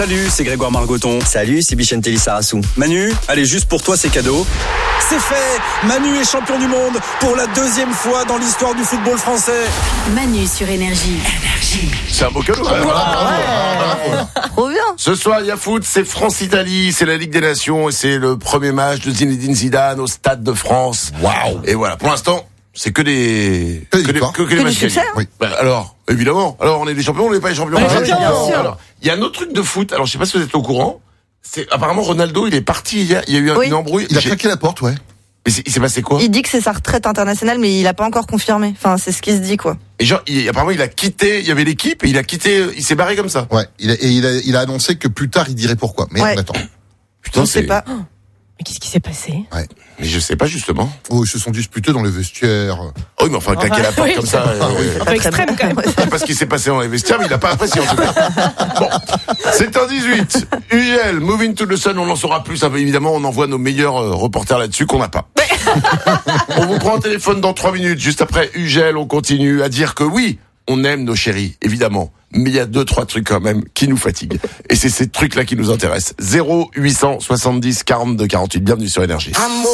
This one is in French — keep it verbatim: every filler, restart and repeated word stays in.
Salut, c'est Grégoire Margoton. Salut, c'est Bichente Lissarassou. Manu, allez, juste pour toi, c'est cadeau. C'est fait! Manu est champion du monde pour la deuxième fois dans l'histoire du football français. Manu sur Énergie. Énergie. C'est un beau cadeau. Ouais, Ouais. Trop bien. Ce soir, il y a foot, c'est France-Italie, c'est la Ligue des Nations et c'est le premier match de Zinedine Zidane au Stade de France. Waouh! Et voilà, pour l'instant, c'est que des Que des que, des, victoires. que, que les Que matchs du succès, gagnés. hein. Oui. Bah, alors, évidemment. Alors, on est des champions, on n'est pas les champions. Ouais, Alors, bien sûr. alors, il y a un autre truc de foot. Alors, je sais pas si vous êtes au courant. C'est apparemment Ronaldo, il est parti hier. Il y a eu un- Oui. une embrouille. Il a J'ai- claqué la porte, ouais. Mais c'est- il s'est passé quoi? Il dit que c'est sa retraite internationale, mais il a pas encore confirmé. Enfin, c'est ce qui se dit, quoi. Et genre, il, apparemment, il a quitté. Il y avait l'équipe et il a quitté. Il s'est barré comme ça. Ouais. Il a, et il a, il a annoncé que plus tard, il dirait pourquoi. Mais Ouais. on attend. Putain, On sait c'est. pas. Mais qu'est-ce qui s'est passé? Mais je sais pas justement. Oh, ils se sont disputés dans le vestiaire. Oh oui, mais enfin, claquer Enfin, la porte oui. comme ça. euh, Un peu extrême quand même. C'est pas ce qui s'est passé dans les vestiaires, mais il a pas apprécié en tout cas. Bon, c'est un dix-huit. U G L, Moving to the Sun, on en saura plus. Un peu, évidemment, on envoie nos meilleurs euh, reporters là-dessus qu'on n'a pas. On vous prend un téléphone dans trois minutes. Juste après U G L, on continue à dire que oui, on aime nos chéris, évidemment. Mais il y a deux, trois trucs quand même qui nous fatiguent. Et c'est ces trucs-là qui nous intéressent. zéro huit cent soixante-dix quarante-deux quarante-huit. Bienvenue sur Énergie.